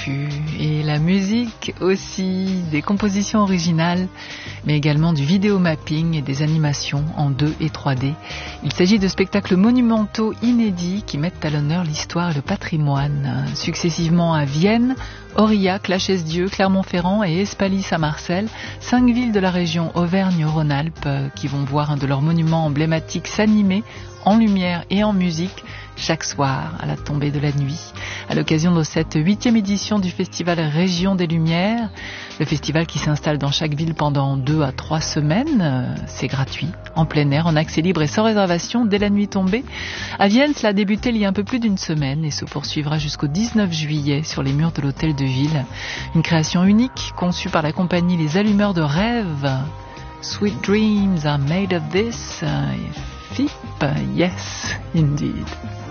docu et la musique aussi, des compositions originales, mais également du vidéo mapping et des animations en 2 et 3D. Il s'agit de spectacles monumentaux inédits qui mettent à l'honneur l'histoire et le patrimoine, successivement à Vienne, Aurillac, La Chaise-Dieu, Clermont-Ferrand et Espalis à Marseille, 5 villes de la région Auvergne-Rhône-Alpes qui vont voir un de leurs monuments emblématiques s'animer en lumière et en musique chaque soir à la tombée de la nuit. À l'occasion de cette 8e édition du festival Région des Lumières, le festival qui s'installe dans chaque ville pendant 2 à 3 semaines, c'est gratuit, en plein air, en accès libre et sans réservation dès la nuit tombée. À Vienne, cela a débuté il y a un peu plus d'une semaine et se poursuivra jusqu'au 19 juillet sur les murs de l'hôtel de ville. Une création unique conçue par la compagnie Les Allumeurs de Rêves. Sweet dreams are made of this. Philippe, yes, indeed.